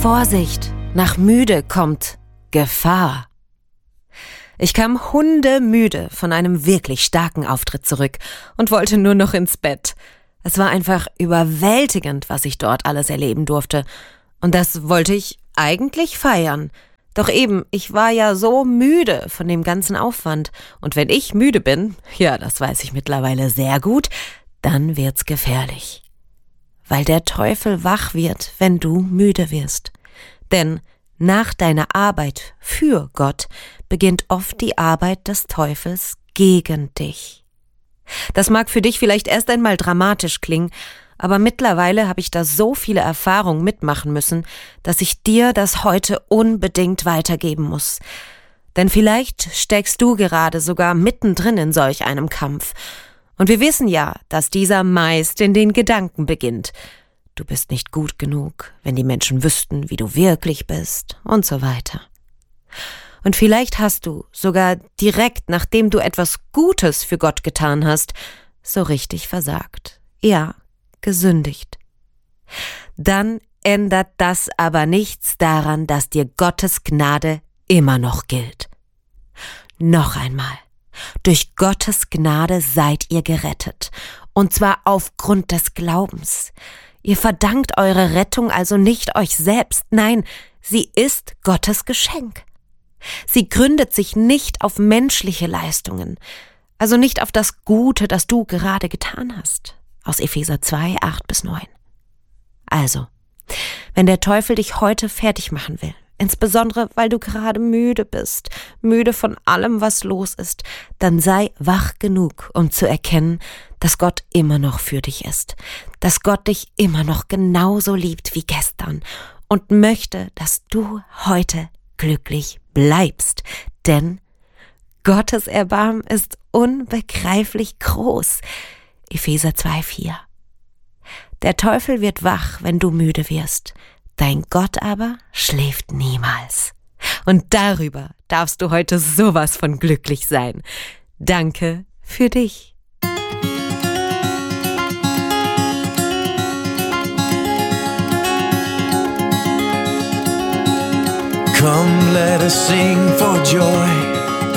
Vorsicht, nach müde kommt Gefahr. Ich kam hundemüde von einem wirklich starken Auftritt zurück und wollte nur noch ins Bett. Es war einfach überwältigend, was ich dort alles erleben durfte. Und das wollte ich eigentlich feiern. Doch eben, ich war ja so müde von dem ganzen Aufwand. Und wenn ich müde bin, ja, das weiß ich mittlerweile sehr gut, dann wird's gefährlich. Weil der Teufel wach wird, wenn du müde wirst. Denn nach deiner Arbeit für Gott beginnt oft die Arbeit des Teufels gegen dich. Das mag für dich vielleicht erst einmal dramatisch klingen, aber mittlerweile habe ich da so viele Erfahrungen mitmachen müssen, dass ich dir das heute unbedingt weitergeben muss. Denn vielleicht steckst du gerade sogar mittendrin in solch einem Kampf. Und wir wissen ja, dass dieser meist in den Gedanken beginnt. Du bist nicht gut genug, wenn die Menschen wüssten, wie du wirklich bist und so weiter. Und vielleicht hast du sogar direkt, nachdem du etwas Gutes für Gott getan hast, so richtig versagt. Ja, gesündigt. Dann ändert das aber nichts daran, dass dir Gottes Gnade immer noch gilt. Noch einmal. Durch Gottes Gnade seid ihr gerettet. Und zwar aufgrund des Glaubens. Ihr verdankt eure Rettung also nicht euch selbst. Nein, sie ist Gottes Geschenk. Sie gründet sich nicht auf menschliche Leistungen, also nicht auf das Gute, das du gerade getan hast. Aus Epheser 2, 8-9. Also, wenn der Teufel dich heute fertig machen will, insbesondere weil du gerade müde bist, müde von allem, was los ist, dann sei wach genug, um zu erkennen, dass Gott immer noch für dich ist, dass Gott dich immer noch genauso liebt wie gestern und möchte, dass du heute glücklich bleibst, denn Gottes Erbarmen ist unbegreiflich groß. Epheser 2,4. Der Teufel wird wach, wenn du müde wirst, dein Gott aber schläft niemals. Und darüber darfst du heute sowas von glücklich sein. Danke für dich. Come, let us sing for joy.